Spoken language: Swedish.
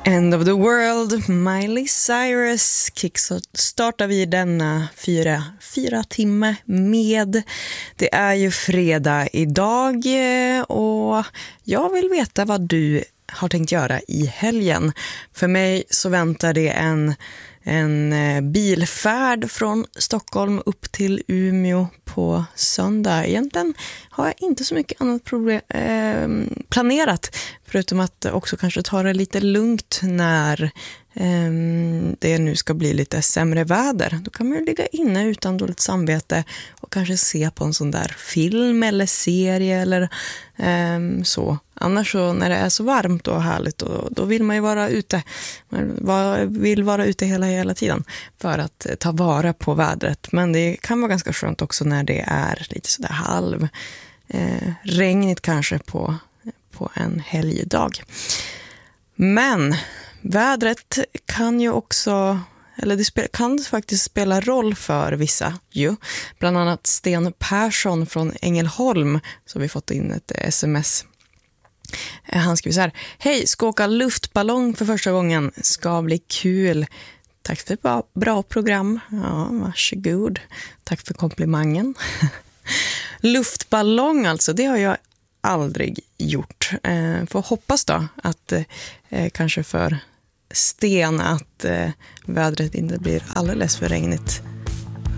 End of the World, Miley Cyrus kickstartar vi denna fyra timme med. Det är ju fredag idag och jag vill veta vad du har tänkt göra i helgen. För mig så väntar det en bilfärd från Stockholm upp till Umeå på söndag. Egentligen har jag inte så mycket annat planerat, förutom att också kanske ta det lite lugnt när det nu ska bli lite sämre väder. Då kan man ju ligga inne utan dåligt samvete och kanske se på en sån där film eller serie eller så. Annars så när det är så varmt och härligt då vill man ju vara ute. Man vill vara ute hela tiden för att ta vara på vädret. Men det kan vara ganska skönt också när det är lite sådär regnigt kanske på en helgdag. Men vädret kan ju också, eller det kan faktiskt spela roll för vissa ju. Bland annat Sten Persson från Ängelholm, så vi fått in ett sms. Han skriver så här: hej, ska åka luftballong för första gången. Ska bli kul. Tack för ett bra program. Ja, varsågod. Tack för komplimangen. Luftballong alltså, det har jag aldrig gjort. Får hoppas då att kanske för Sten att vädret inte blir alldeles för regnigt